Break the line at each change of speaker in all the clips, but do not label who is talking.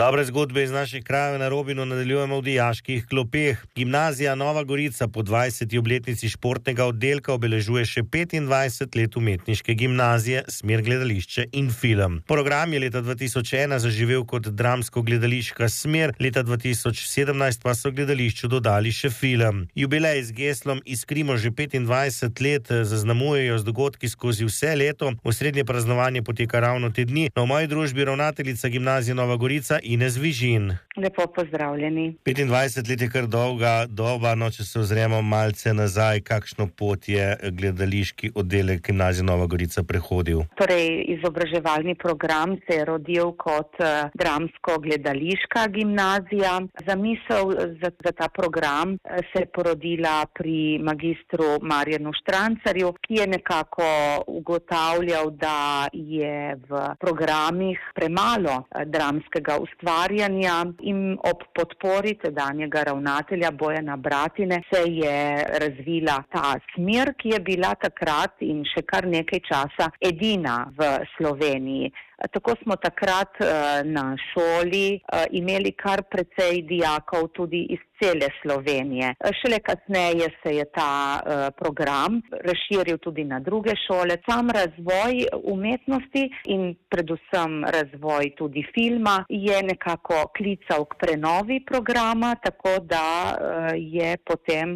Dobre zgodbe iz naših krajev na Robinu nadaljujemo v dijaških klopeh. Gimnazija Nova Gorica po 20. obletnici športnega oddelka obeležuje še 25 let umetniške gimnazije, smer gledališče in film. Program je leta 2001 zaživel kot dramsko-gledališka smer, leta 2017 pa so gledališču dodali še film. Jubilej z geslom Iskrimo že 25 let zaznamujejo z dogodki skozi vse leto. Osrednje praznovanje poteka ravno te dni. Na moji družbi ravnateljica gimnazije Nova Gorica Ines Vižin.
Lepo pozdravljeni.
25 let je kar dolga doba, no če se ozremo malce nazaj, kakšno pot je gledališki oddelek gimnazije Nova Gorica prehodil?
Torej, izobraževalni program se je rodil kot dramsko-gledališka gimnazija. Zamisel za ta program se je porodila pri magistru Marjanu Štrancarju, ki je nekako ugotavljal, da je v programih premalo dramskega ustvarjanja in ob podpori tedanjega ravnatelja Bojana Bratine se je razvila ta smer, ki je bila takrat in še kar nekaj časa edina v Sloveniji. Tako smo takrat na šoli imeli kar precej dijakov tudi iz cele Slovenije. Šele kasneje se je ta program razširil tudi na druge šole. Sam razvoj umetnosti in predvsem razvoj tudi filma je nekako klical k prenovi programa, tako da je potem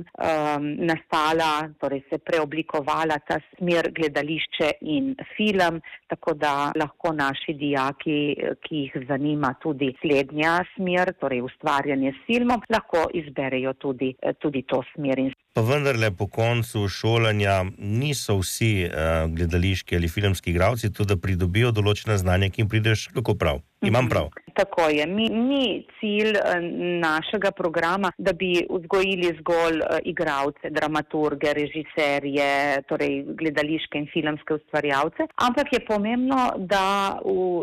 nastala, torej se preoblikovala ta smer gledališče in film, tako da lahko naši dijaki, ki jih zanima tudi slednja smer, torej ustvarjanje s filmom, lahko izberejo tudi to smer.
Pa vendarle po koncu šolanja niso vsi gledališki ali filmski igralci, to da pridobijo določena znanja, ki jim prideš kako prav. Imam prav?
Tako je. Ni cilj našega programa, da bi vzgojili zgolj igralce, dramaturge, režiserje, torej gledališke in filmske ustvarjalce, ampak je pomembno, da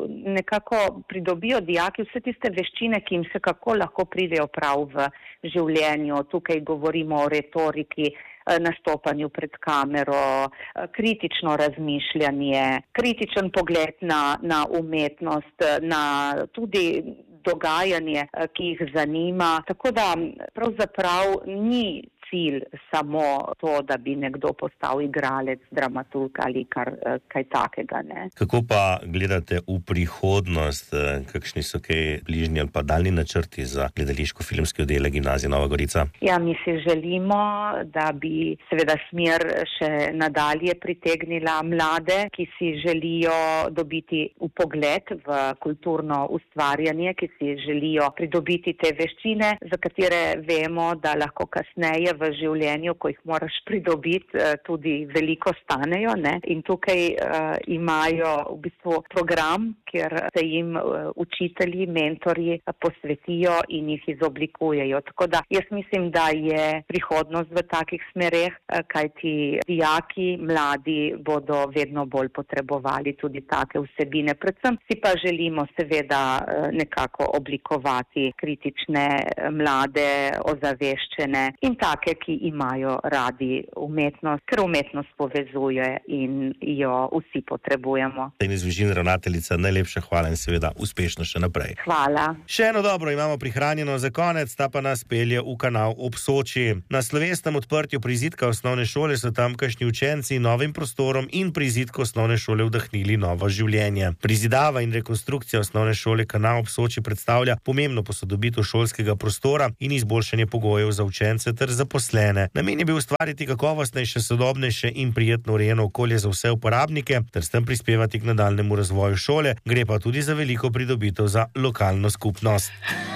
nekako pridobijo dijaki vse tiste veščine, ki jim se kako lahko pridejo prav v življenju. Tukaj govorimo o retoriki, nastopanju pred kamero, kritično razmišljanje, kritičen pogled na umetnost, na tudi dogajanje, ki jih zanima. Tako da pravzaprav ni cilj samo to, da bi nekdo postal igralec, dramaturg ali kaj takega, ne.
Kako pa gledate v prihodnost, kakšni so kaj bližnji ali pa daljni načrti za gledališko-filmski oddelek gimnazije Nova Gorica?
Ja, mi si želimo, da bi seveda smer še nadalje pritegnila mlade, ki si želijo dobiti vpogled v kulturno ustvarjanje, ki si želijo pridobiti te veščine, za katere vemo, da lahko kasneje v življenju, ko jih moraš pridobiti, tudi veliko stanejo, ne? In tukaj imajo v bistvu program, kjer se jim učitelji, mentorji posvetijo in jih izoblikujejo. Tako da jaz mislim, da je prihodnost v takih smereh, kajti dijaki, mladi bodo vedno bolj potrebovali tudi take vsebine. Predvsem si pa želimo seveda nekako oblikovati kritične, mlade, ozaveščene in take, ki imajo radi umetnost, ker umetnost povezuje in jo vsi potrebujemo.
Ines Vižin, ravnateljica, najlepša hvala in seveda uspešno še naprej.
Hvala.
Še eno dobro imamo prihranjeno za konec, ta pa nas pelje v kanal ob Soči. Na slovesnem odprtju prizidka osnovne šole so tamkajšnji učenci novim prostorom in prizidku osnovne šole vdahnili novo življenje. Prizidava in rekonstrukcija osnovne šole kanal ob Soči predstavlja pomembno posodobitev šolskega prostora in izboljšanje pogojev za učence ter zaposlene. Namen je bil ustvariti kakovostnejše, sodobnejše in prijetno urejeno okolje za vse uporabnike ter s tem prispevati k nadaljnjemu razvoju šole, gre pa tudi za veliko pridobitev za lokalno skupnost.